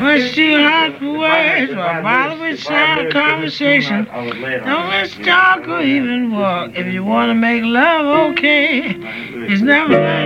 Push too hard for words while bother with sound conversation. Don't let's talk or even walk. If you wanna make love, okay. It's never